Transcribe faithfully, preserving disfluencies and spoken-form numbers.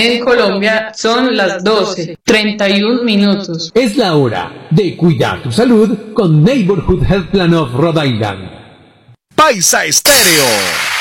En Colombia son las doce, treinta y un minutos. Es la hora de cuidar tu salud con Neighborhood Health Plan of Rhode Island. Paisa Estéreo.